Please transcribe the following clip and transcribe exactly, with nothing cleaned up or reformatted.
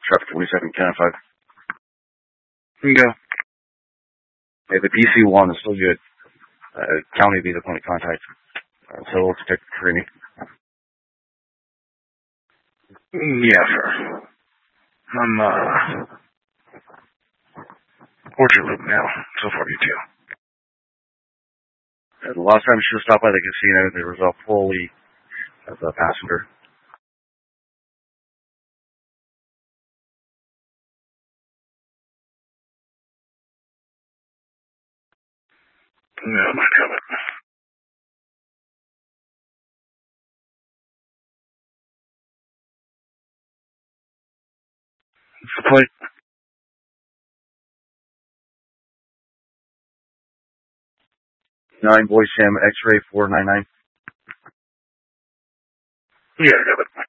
traffic forty-seven, ten five. Here you go. Hey, the P C one is still good. Uh, county be the point of contact. Uh, so we'll protect Karini. Yeah, sir. I'm, uh, Orchard Loop now. So far, you two. Uh, the last time she was stopped by the casino, there was a fully as a passenger. No, I might have it. What's the plate? Nine Boy Sam X-ray four nine nine. Yeah, I got it.